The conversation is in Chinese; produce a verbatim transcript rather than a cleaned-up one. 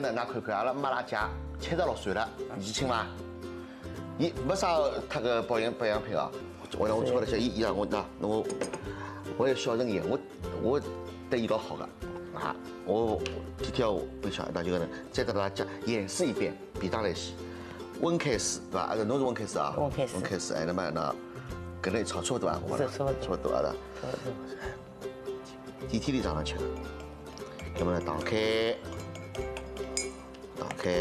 呢，㑚看看阿拉马拉姐七十六岁了，年纪轻伐？伊没啥他个保养保养品啊。我让我做了些，伊伊让我那我我有小人眼，我我对伊老好个啊，我天天要微笑，那就呢再给大家演示一遍比大来西。温开水对吧？啊，侬是温开水啊？ 温开水。 温开水，哎，那么那跟那炒差不多啊？ 是差不多。 差不多啊的。 差不多。 电梯里上上去了，那么呢打开，打开。